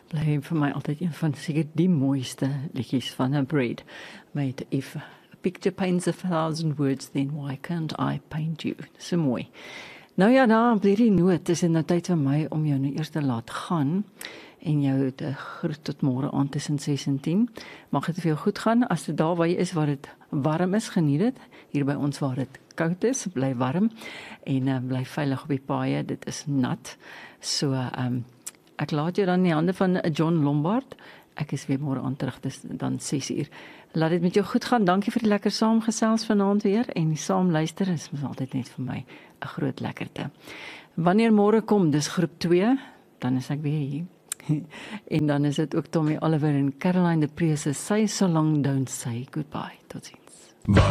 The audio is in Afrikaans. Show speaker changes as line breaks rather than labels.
bly vir my altyd een van seker die mooiste liedjies van 'n Breed. Met if a picture paints 1,000 words, then why can't I paint you? So mooi. Nou ja, daar op hierdie noot is dit nou tyd vir my om jou nou eers te laat gaan en jou te groet tot môre aand tussen 6 en 10. Mag dit vir jou goed gaan. As dit daar waar jy is waar dit warm is, geniet dit. Hier by ons waar dit koud is, bly warm en bly veilig op die paaie. Dit is nat. So ek laat jou dan in die hande van John Lombard. Ek is weer môre aand terug, dis dan 6 uur. Laat dit met jou goed gaan. Dankie vir die lekker saamgesels vanaand weer en die saam luister is altyd net vir my 'n groot lekkerte. Wanneer môre kom, dis groep 2, dan is ek weer hier. En dan is dit ook Tommy Oliver en Caroline de Preece, Say So Long Don't Say Goodbye. Totsiens.